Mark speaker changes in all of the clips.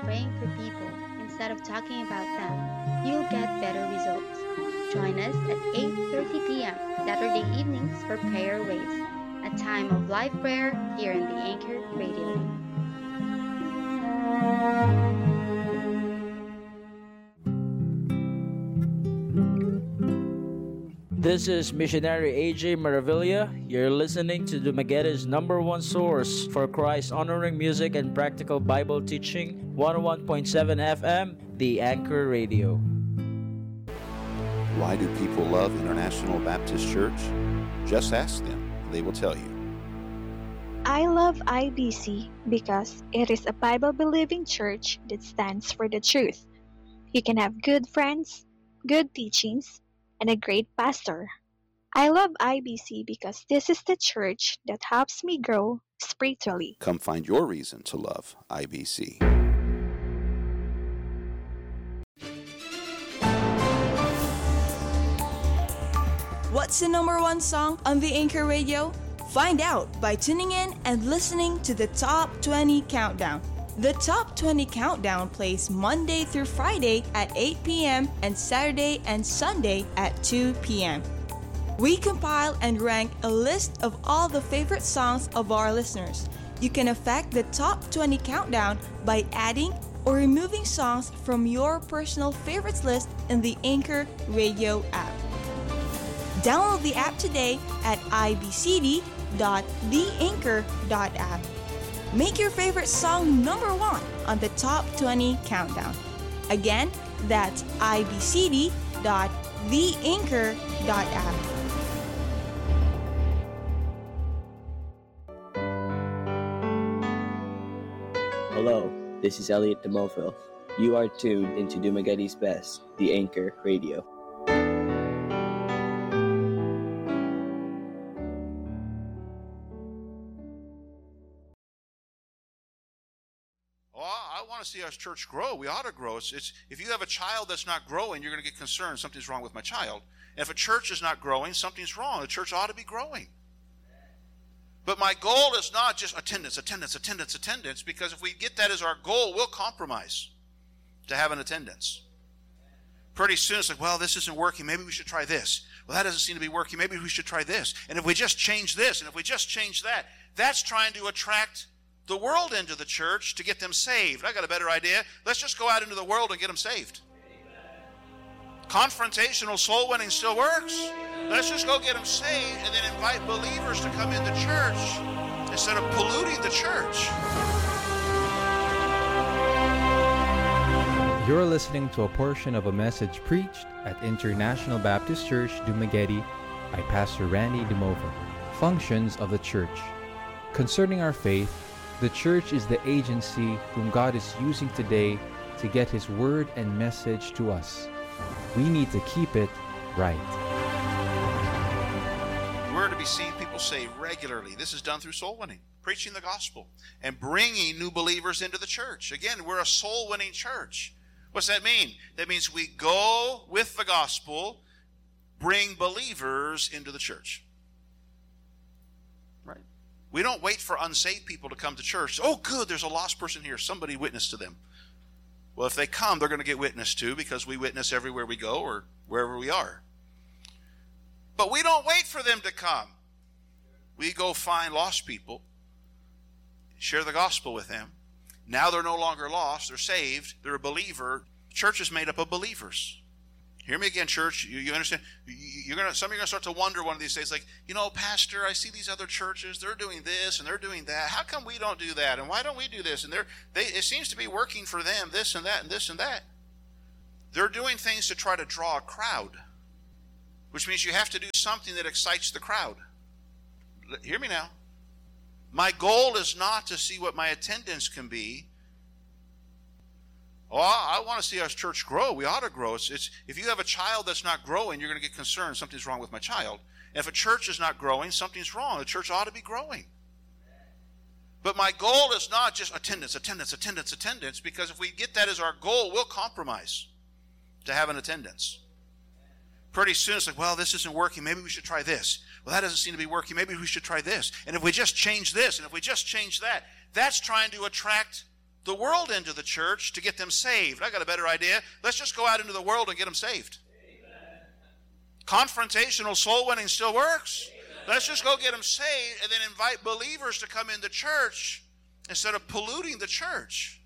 Speaker 1: praying for people instead of talking about them, you'll get better results. Join us at 8:30 p.m. Saturday evenings for Prayer Waves, a time of live prayer here in the Anchor Radio.
Speaker 2: This is Missionary AJ Maravilla. You're listening to Dumagueta's number one source for Christ-honoring music and practical Bible teaching, 101.7 FM, The Anchor Radio.
Speaker 3: Why do people love International Baptist Church? Just ask them. They will tell you.
Speaker 4: I love IBC because it is a Bible-believing church that stands for the truth. You can have good friends, good teachings, and a great pastor. I love IBC because this is the church that helps me grow spiritually.
Speaker 3: Come find your reason to love IBC.
Speaker 5: What's the number one song on the Anchor Radio? Find out by tuning in and listening to the Top 20 Countdown. The Top 20 Countdown plays Monday through Friday at 8 p.m. and Saturday and Sunday at 2 p.m. We compile and rank a list of all the favorite songs of our listeners. You can affect the Top 20 Countdown by adding or removing songs from your personal favorites list in the Anchor Radio app. Download the app today at ibcd.theanchor.app. Make your favorite song number one on the Top 20 Countdown. Again, that's ibcd.theanchor.app.
Speaker 6: Hello, this is Elliot DeMophil. You are tuned into Dumagueta's Best, the Anchor Radio.
Speaker 3: I want to see our church grow. We ought to grow. It's if you have a child that's not growing, you're going to get concerned. Something's wrong with my child. And if a church is not growing, something's wrong. The church ought to be growing. But my goal is not just attendance, because if we get that as our goal, we'll compromise to have an attendance. Pretty soon it's like, well, this isn't working. Maybe we should try this. Well, that doesn't seem to be working. Maybe we should try this. And if we just change this, and if we just change that, that's trying to attract the world into the church to get them saved. I got a better idea. Let's just go out into the world and get them saved. Confrontational soul winning still works. Let's just go get them saved and then invite believers to come into church instead of polluting the church.
Speaker 7: You're listening to a portion of a message preached at International Baptist Church, Dumaguete by Pastor Randy DeMover. Functions of the church. Concerning our faith, the church is the agency whom God is using today to get His word and message to us. We need to keep it right.
Speaker 3: We're to be seeing people saved regularly. This is done through soul winning, preaching the gospel, and bringing new believers into the church. Again, we're a soul winning church. What's that mean? That means we go with the gospel, bring believers into the church. Right? We don't wait for unsaved people to come to church. Oh, good, there's a lost person here. Somebody witness to them. Well, if they come, they're going to get witnessed to because we witness everywhere we go or wherever we are. But we don't wait for them to come. We go find lost people, share the gospel with them. Now they're no longer lost. They're saved. They're a believer. Church is made up of believers. Hear me again, church. You understand? Some of you are going to start to wonder one of these days, like, Pastor, I see these other churches. They're doing this and they're doing that. How come we don't do that? And why don't we do this? And it seems to be working for them, this and that and this and that. They're doing things to try to draw a crowd, which means you have to do something that excites the crowd. Hear me now. My goal is not to see what my attendance can be. Oh, I want to see our church grow. We ought to grow. It's if you have a child that's not growing, you're going to get concerned. Something's wrong with my child. And if a church is not growing, something's wrong. The church ought to be growing. But my goal is not just attendance, because if we get that as our goal, we'll compromise to have an attendance. Pretty soon it's like, well, this isn't working. Maybe we should try this. Well, that doesn't seem to be working. Maybe we should try this. And if we just change this, and if we just change that, that's trying to attract the world into the church to get them saved. I got a better idea. Let's just go out into the world and get them saved. Amen. Confrontational soul winning still works. Amen. Let's just go get them saved and then invite believers to come into church instead of polluting the church.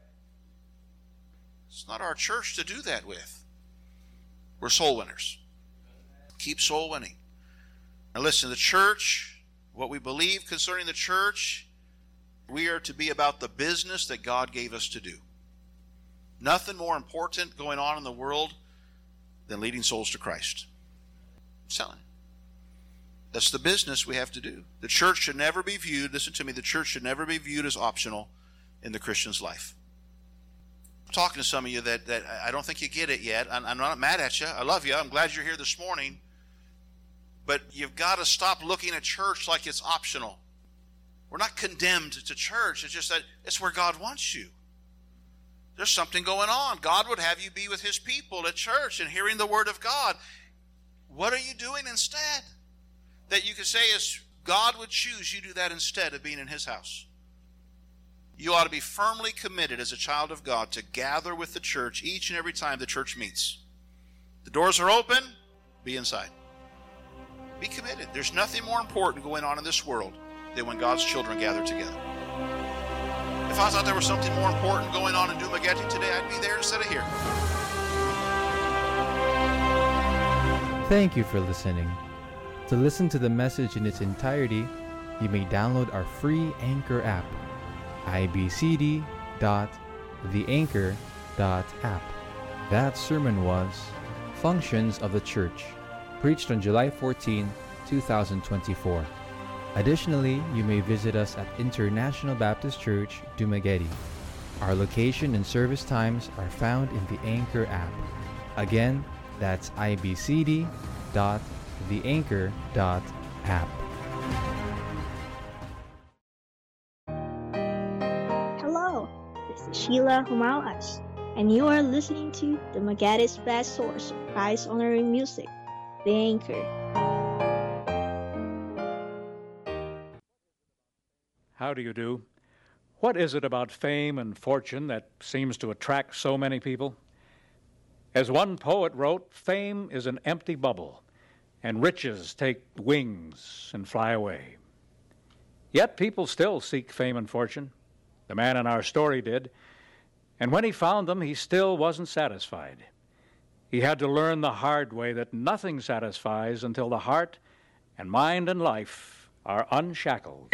Speaker 3: It's not our church to do that with. We're soul winners. Keep soul winning. Now listen, the church, what we believe concerning the church, we are to be about the business that God gave us to do. Nothing more important going on in the world than leading souls to Christ. I'm telling you. That's the business we have to do. The church should never be viewed, listen to me, the church should never be viewed as optional in the Christian's life. I'm talking to some of you that I don't think you get it yet. I'm not mad at you. I love you. I'm glad you're here this morning. But you've got to stop looking at church like it's optional. We're not condemned to church. It's just that it's where God wants you. There's something going on. God would have you be with His people at church and hearing the Word of God. What are you doing instead? That you could say is God would choose you do that instead of being in His house. You ought to be firmly committed as a child of God to gather with the church each and every time the church meets. The doors are open. Be inside. Be committed. There's nothing more important going on in this world than when God's children gather together. If I thought there was something more important going on in Dumaguete today, I'd be there instead of here.
Speaker 7: Thank you for listening. To listen to the message in its entirety, you may download our free Anchor app, ibcd.theanchor.app. That sermon was Functions of the Church, preached on July 14, 2024. Additionally, you may visit us at International Baptist Church, Dumaguete. Our location and service times are found in the Anchor app. Again, that's ibcd.theanchor.app.
Speaker 8: Hello, this is Sheila Humauas, and you are listening to Dumaguete's best source of Christ-honoring music, The Anchor.
Speaker 9: How do you do? What is it about fame and fortune that seems to attract so many people? As one poet wrote, fame is an empty bubble, and riches take wings and fly away. Yet people still seek fame and fortune. The man in our story did. And when he found them, he still wasn't satisfied. He had to learn the hard way that nothing satisfies until the heart and mind and life are unshackled.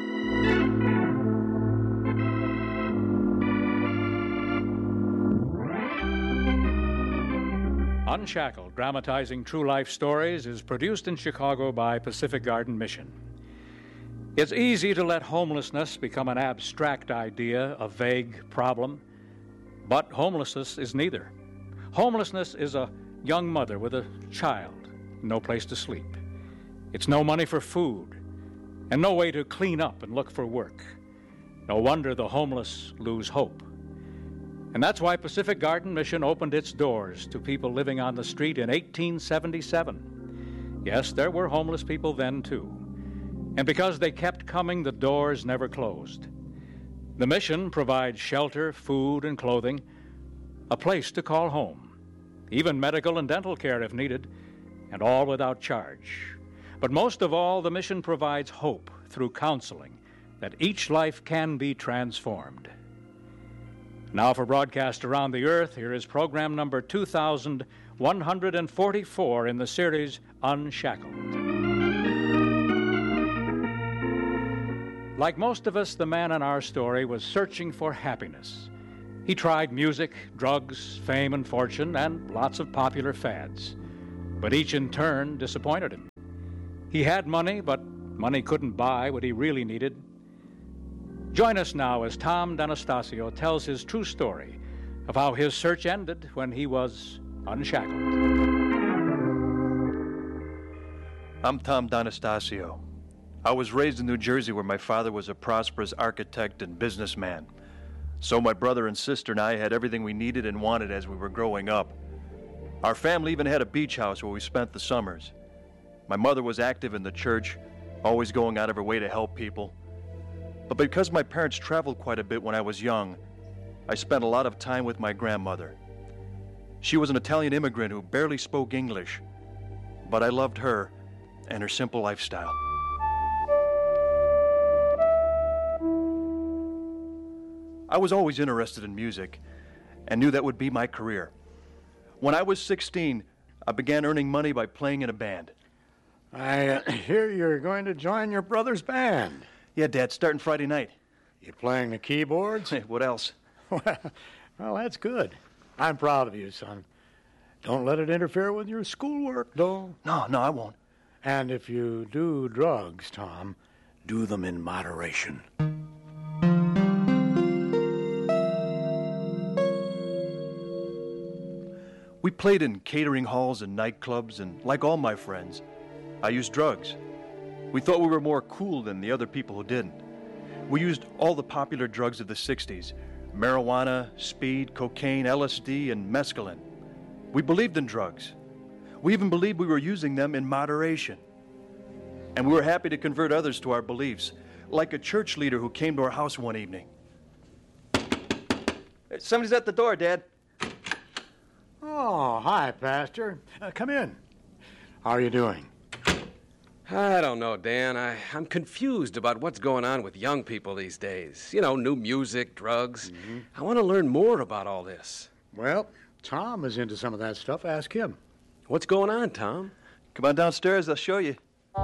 Speaker 9: Unshackled, dramatizing true life stories, is produced in Chicago by Pacific Garden Mission. It's easy to let homelessness become an abstract idea, a vague problem, but homelessness is neither. Homelessness is a young mother with a child, no place to sleep. It's no money for food, and no way to clean up and look for work. No wonder the homeless lose hope. And that's why Pacific Garden Mission opened its doors to people living on the street in 1877. Yes, there were homeless people then too. And because they kept coming, the doors never closed. The mission provides shelter, food, and clothing, a place to call home, even medical and dental care if needed, and all without charge. But most of all, the mission provides hope through counseling that each life can be transformed. Now for broadcast around the earth, here is program number 2144 in the series Unshackled. Like most of us, the man in our story was searching for happiness. He tried music, drugs, fame and fortune, and lots of popular fads. But each in turn disappointed him. He had money, but money couldn't buy what he really needed. Join us now as Tom D'Anastasio tells his true story of how his search ended when he was unshackled.
Speaker 10: I'm Tom D'Anastasio. I was raised in New Jersey where my father was a prosperous architect and businessman. So my brother and sister and I had everything we needed and wanted as we were growing up. Our family even had a beach house where we spent the summers. My mother was active in the church, always going out of her way to help people. But because my parents traveled quite a bit when I was young, I spent a lot of time with my grandmother. She was an Italian immigrant who barely spoke English, but I loved her and her simple lifestyle. I was always interested in music and knew that would be my career. When I was 16, I began earning money by playing in a band.
Speaker 11: I hear you're going to join your brother's band.
Speaker 10: Yeah, Dad, starting Friday night.
Speaker 11: You playing the keyboards?
Speaker 10: Hey, what else?
Speaker 11: Well, that's good. I'm proud of you, son. Don't let it interfere with your schoolwork, though.
Speaker 10: No, I won't.
Speaker 11: And if you do drugs, Tom, do them in moderation.
Speaker 10: We played in catering halls and nightclubs, and like all my friends, I used drugs. We thought we were more cool than the other people who didn't. We used all the popular drugs of the 60s: marijuana, speed, cocaine, LSD, and mescaline. We believed in drugs. We even believed we were using them in moderation. And we were happy to convert others to our beliefs, like a church leader who came to our house one evening. Somebody's at the door, Dad.
Speaker 11: Oh, hi, Pastor. Come in. How are you doing?
Speaker 12: I don't know, Dan. I'm confused about what's going on with young people these days. You know, new music, drugs. Mm-hmm. I want to learn more about all this.
Speaker 11: Well, Tom is into some of that stuff. Ask him.
Speaker 12: What's going on, Tom?
Speaker 10: Come on downstairs, I'll show you.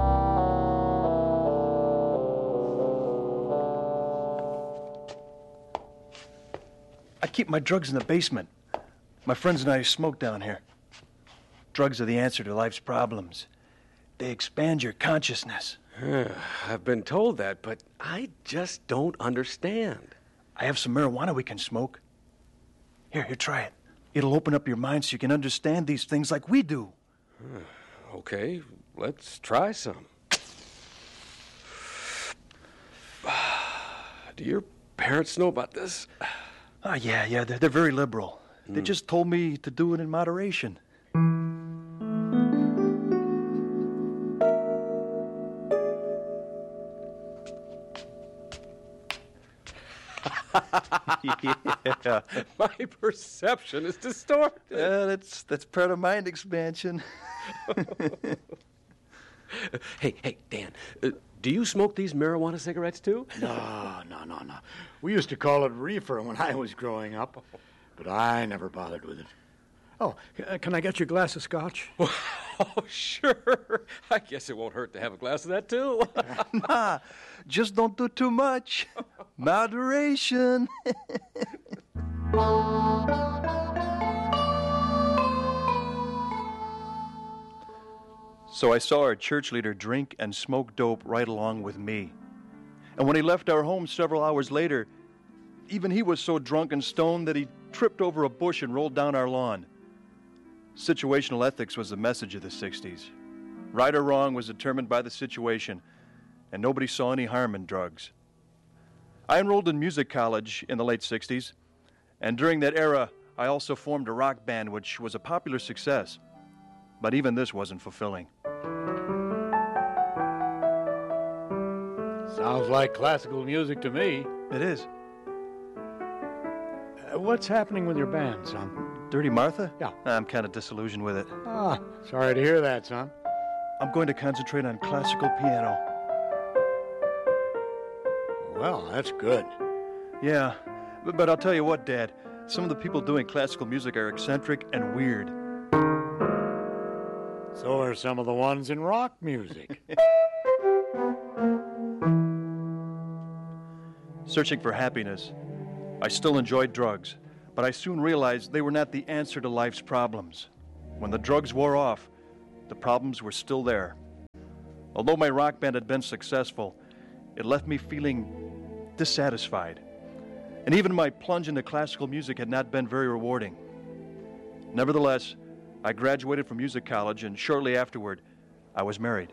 Speaker 10: I keep my drugs in the basement. My friends and I smoke down here. Drugs are the answer to life's problems. They expand your consciousness.
Speaker 12: I've been told that, but I just don't understand.
Speaker 10: I have some marijuana we can smoke. Here, try it. It'll open up your mind so you can understand these things like we do.
Speaker 12: Okay, let's try some. Do your parents know about this?
Speaker 10: Oh, yeah, they're very liberal. They just told me to do it in moderation. Yeah.
Speaker 12: My perception is distorted.
Speaker 10: That's part of mind expansion.
Speaker 12: Hey, Dan, do you smoke these marijuana cigarettes too?
Speaker 11: No. We used to call it reefer when I was growing up, but I never bothered with it. Oh, can I get you a glass of scotch?
Speaker 12: Oh, sure. I guess it won't hurt to have a glass of that, too.
Speaker 10: Nah, just don't do too much. Moderation. So I saw our church leader drink and smoke dope right along with me. And when he left our home several hours later, even he was so drunk and stoned that he tripped over a bush and rolled down our lawn. Situational ethics was the message of the 60s. Right or wrong was determined by the situation, and nobody saw any harm in drugs. I enrolled in music college in the late 60s, and during that era, I also formed a rock band, which was a popular success. But even this wasn't fulfilling.
Speaker 11: Sounds like classical music to me.
Speaker 10: It is.
Speaker 11: What's happening with your band, son?
Speaker 10: Dirty Martha?
Speaker 11: Yeah.
Speaker 10: I'm kind of disillusioned with it.
Speaker 11: Ah, sorry to hear that, son.
Speaker 10: I'm going to concentrate on classical piano.
Speaker 11: Well, that's good.
Speaker 10: Yeah, but I'll tell you what, Dad. Some of the people doing classical music are eccentric and weird.
Speaker 11: So are some of the ones in rock music.
Speaker 10: Searching for happiness, I still enjoyed drugs, but I soon realized they were not the answer to life's problems. When the drugs wore off, the problems were still there. Although my rock band had been successful, it left me feeling dissatisfied. And even my plunge into classical music had not been very rewarding. Nevertheless, I graduated from music college, and shortly afterward, I was married.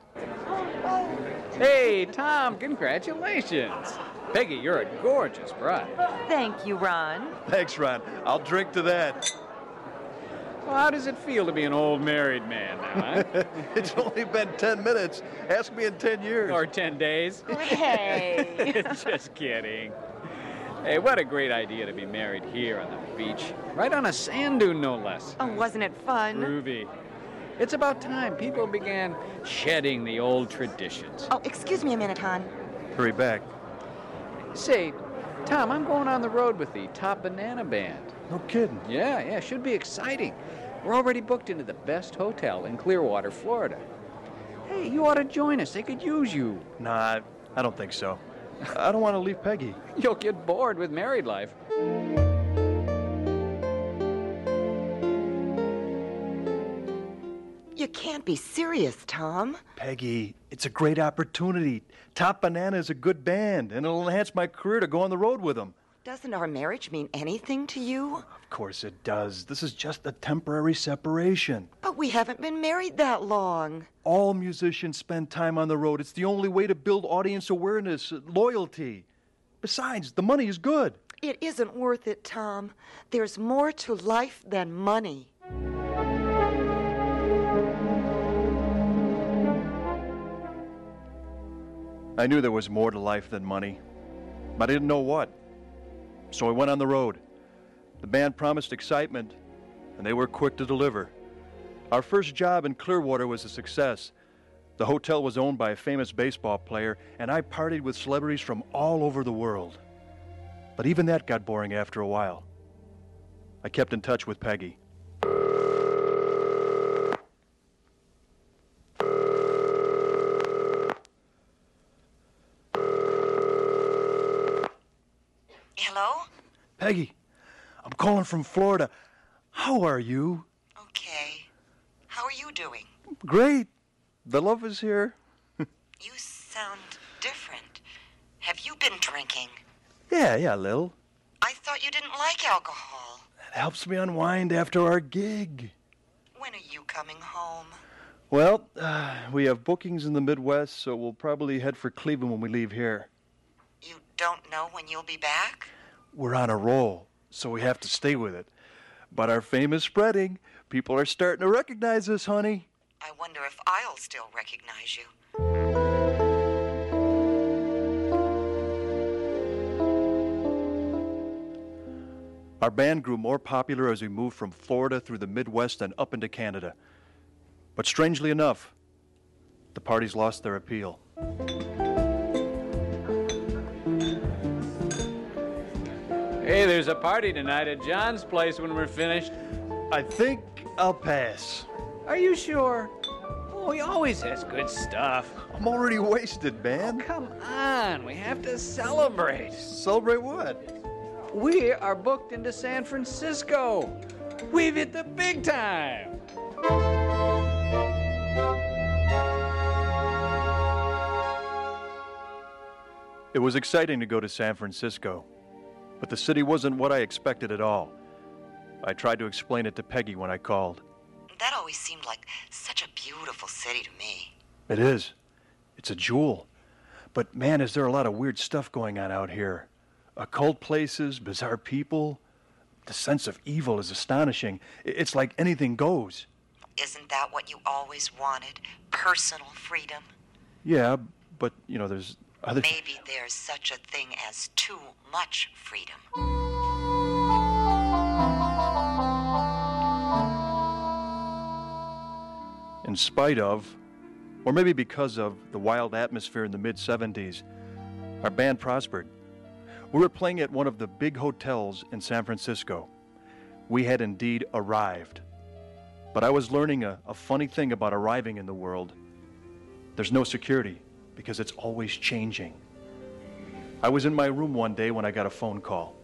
Speaker 13: Hey, Tom, congratulations. Peggy, you're a gorgeous bride.
Speaker 14: Thank you, Ron.
Speaker 10: Thanks, Ron. I'll drink to that.
Speaker 13: Well, how does it feel to be an old married man now, huh?
Speaker 10: It's only been 10 minutes. Ask me in 10 years.
Speaker 13: Or 10 days.
Speaker 14: Hey.
Speaker 13: Just kidding. Hey, what a great idea to be married here on the beach. Right on a sand dune, no less.
Speaker 14: Oh, wasn't it fun?
Speaker 13: Groovy. It's about time people began shedding the old traditions.
Speaker 14: Oh, excuse me a minute, hon.
Speaker 10: Hurry back.
Speaker 13: Say, Tom, I'm going on the road with the Top Banana Band.
Speaker 10: No kidding.
Speaker 13: Yeah, should be exciting. We're already booked into the best hotel in Clearwater, Florida. Hey, you ought to join us. They could use you.
Speaker 10: Nah, I don't think so. I don't want to leave Peggy.
Speaker 13: You'll get bored with married life.
Speaker 14: You can't be serious, Tom.
Speaker 10: Peggy, it's a great opportunity. Top Banana is a good band, and it'll enhance my career to go on the road with them.
Speaker 14: Doesn't our marriage mean anything to you?
Speaker 10: Of course it does. This is just a temporary separation.
Speaker 14: But we haven't been married that long.
Speaker 10: All musicians spend time on the road. It's the only way to build audience awareness, loyalty. Besides, the money is good.
Speaker 14: It isn't worth it, Tom. There's more to life than money.
Speaker 10: I knew there was more to life than money, but I didn't know what. So I went on the road. The band promised excitement, and they were quick to deliver. Our first job in Clearwater was a success. The hotel was owned by a famous baseball player, and I partied with celebrities from all over the world. But even that got boring after a while. I kept in touch with Peggy.
Speaker 14: Hello?
Speaker 10: Peggy, I'm calling from Florida. How are you?
Speaker 14: Okay. How are you doing?
Speaker 10: Great. The love is here.
Speaker 14: You sound different. Have you been drinking?
Speaker 10: Yeah, Lil.
Speaker 14: I thought you didn't like alcohol.
Speaker 10: It helps me unwind after our gig.
Speaker 14: When are you coming home?
Speaker 10: Well, we have bookings in the Midwest, so we'll probably head for Cleveland when we leave here.
Speaker 14: You don't know when you'll be back?
Speaker 10: We're on a roll, so we have to stay with it. But our fame is spreading. People are starting to recognize us, honey.
Speaker 14: I wonder if I'll still recognize you.
Speaker 10: Our band grew more popular as we moved from Florida through the Midwest and up into Canada. But strangely enough, the parties lost their appeal.
Speaker 13: Hey, there's a party tonight at John's place when we're finished.
Speaker 10: I think I'll pass.
Speaker 13: Are you sure? Oh, he always has good stuff.
Speaker 10: I'm already wasted, man.
Speaker 13: Oh, come on, we have to celebrate.
Speaker 10: Celebrate what?
Speaker 13: We are booked into San Francisco. We've hit the big time.
Speaker 10: It was exciting to go to San Francisco, but the city wasn't what I expected at all. I tried to explain it to Peggy when I called.
Speaker 14: That always seemed like such a beautiful city to me.
Speaker 10: It is. It's a jewel. But man, is there a lot of weird stuff going on out here. Occult places, bizarre people. The sense of evil is astonishing. It's like anything goes.
Speaker 14: Isn't that what you always wanted? Personal freedom?
Speaker 10: Yeah, but, there's other...
Speaker 14: Maybe there's such a thing as too much freedom.
Speaker 10: In spite of, or maybe because of, the wild atmosphere in the mid-'70s, our band prospered. We were playing at one of the big hotels in San Francisco. We had indeed arrived. But I was learning a funny thing about arriving in the world. There's no security, because it's always changing. I was in my room one day when I got a phone call.